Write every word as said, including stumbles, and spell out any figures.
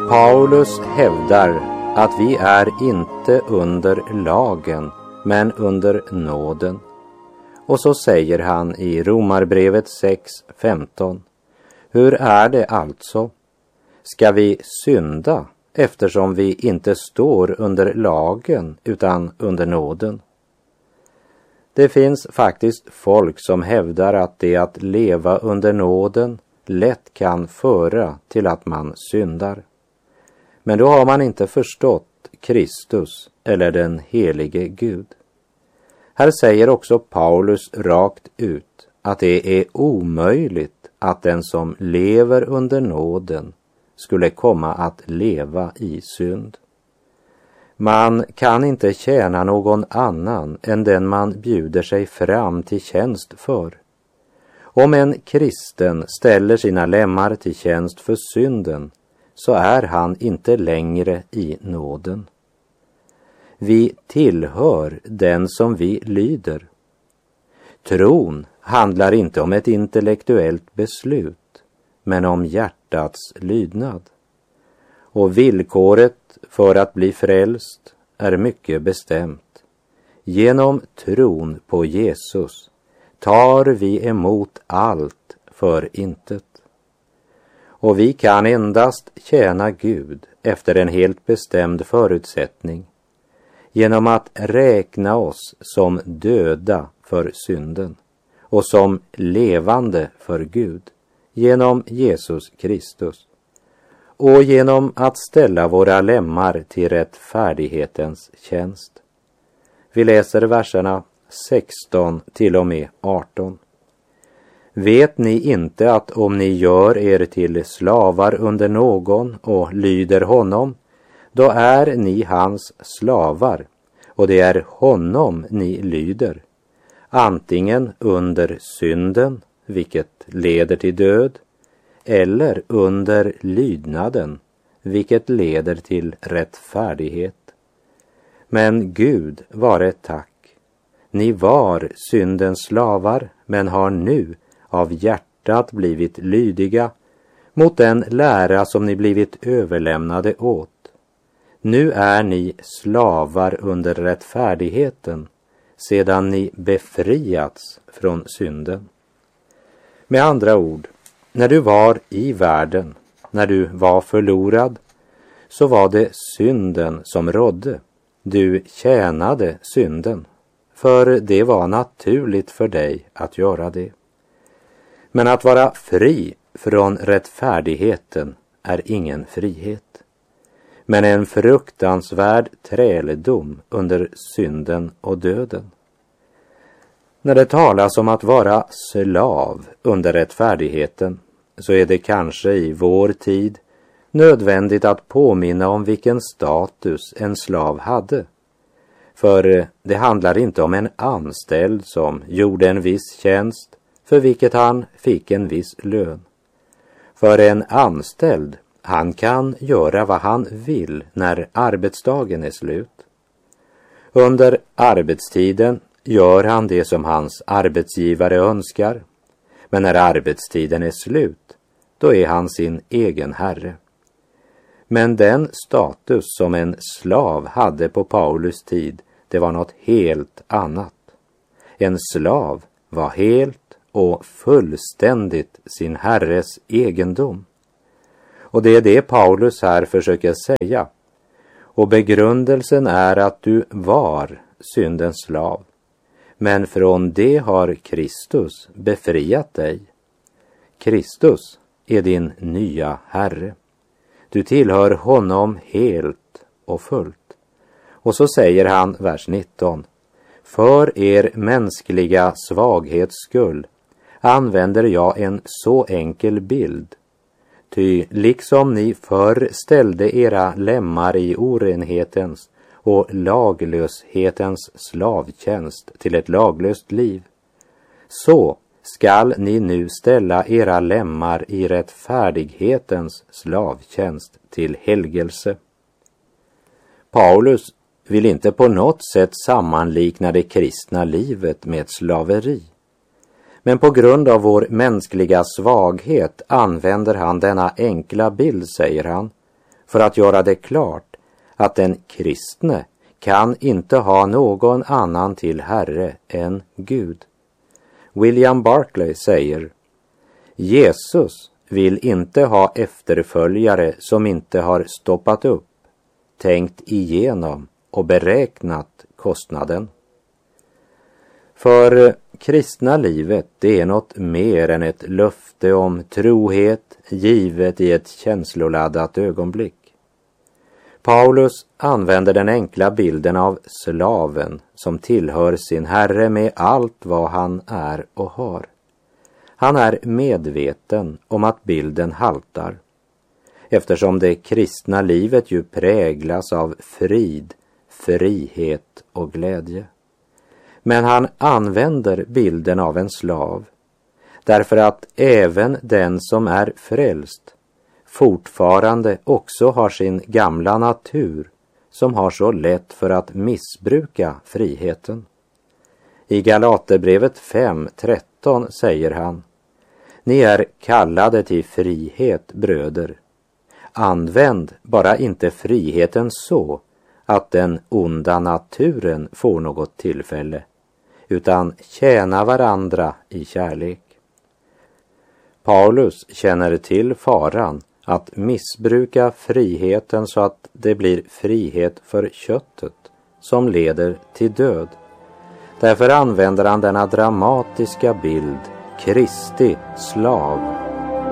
Paulus hävdar att vi är inte under lagen, men under nåden. Och så säger han i Romarbrevet sex femton: hur är det alltså? Ska vi synda eftersom vi inte står under lagen utan under nåden? Det finns faktiskt folk som hävdar att det att leva under nåden lätt kan föra till att man syndar. Men då har man inte förstått Kristus eller den helige Gud. Här säger också Paulus rakt ut att det är omöjligt att den som lever under nåden skulle komma att leva i synd. Man kan inte tjäna någon annan än den man bjuder sig fram till tjänst för. Om en kristen ställer sina lemmar till tjänst för synden, så är han inte längre i nåden. Vi tillhör den som vi lyder. Tron handlar inte om ett intellektuellt beslut, men om hjärtats lydnad. Och villkoret för att bli frälst är mycket bestämt. Genom tron på Jesus tar vi emot allt för intet. Och vi kan endast tjäna Gud efter en helt bestämd förutsättning, genom att räkna oss som döda för synden och som levande för Gud genom Jesus Kristus, och genom att ställa våra lemmar till rättfärdighetens tjänst. Vi läser verserna sexton till och med arton. Vet ni inte att om ni gör er till slavar under någon och lyder honom, då är ni hans slavar, och det är honom ni lyder, antingen under synden, vilket leder till död, eller under lydnaden, vilket leder till rättfärdighet. Men Gud vare tack, ni var syndens slavar, men har nu av hjärtat blivit lydiga mot den lära som ni blivit överlämnade åt. Nu är ni slavar under rättfärdigheten, sedan ni befriats från synden. Med andra ord, när du var i världen, när du var förlorad, så var det synden som rådde. Du tjänade synden, för det var naturligt för dig att göra det. Men att vara fri från rättfärdigheten är ingen frihet, men en fruktansvärd träldom under synden och döden. När det talas om att vara slav under rättfärdigheten, så är det kanske i vår tid nödvändigt att påminna om vilken status en slav hade. För det handlar inte om en anställd som gjorde en viss tjänst för vilket han fick en viss lön. För en anställd, han kan göra vad han vill när arbetsdagen är slut. Under arbetstiden gör han det som hans arbetsgivare önskar. Men när arbetstiden är slut, då är han sin egen herre. Men den status som en slav hade på Paulus tid, det var något helt annat. En slav var helt och fullständigt sin herres egendom. Och det är det Paulus här försöker säga. Och begrundelsen är att du var syndens slav, men från det har Kristus befriat dig. Kristus är din nya herre. Du tillhör honom helt och fullt. Och så säger han, vers nitton: för er mänskliga svaghets skull använder jag en så enkel bild. Ty liksom ni förr ställde era lemmar i orenhetens och laglöshetens slavtjänst till ett laglöst liv, så skall ni nu ställa era lemmar i rättfärdighetens slavtjänst till helgelse. Paulus vill inte på något sätt sammanlikna det kristna livet med slaveri. Men på grund av vår mänskliga svaghet använder han denna enkla bild, säger han, för att göra det klart att den kristne kan inte ha någon annan till Herre än Gud. William Barclay säger: Jesus vill inte ha efterföljare som inte har stoppat upp, tänkt igenom och beräknat kostnaden. För kristna livet, det är något mer än ett löfte om trohet givet i ett känsloladdat ögonblick. Paulus använder den enkla bilden av slaven som tillhör sin herre med allt vad han är och har. Han är medveten om att bilden haltar, eftersom det kristna livet ju präglas av frid, frihet och glädje. Men han använder bilden av en slav, därför att även den som är frälst fortfarande också har sin gamla natur som har så lätt för att missbruka friheten. I Galaterbrevet fem tretton säger han: Ni är kallade till frihet, bröder. Använd bara inte friheten så att den onda naturen får något tillfälle, utan tjäna varandra i kärlek. Paulus känner till faran att missbruka friheten så att det blir frihet för köttet som leder till död. Därför använder han denna dramatiska bild, Kristi slav.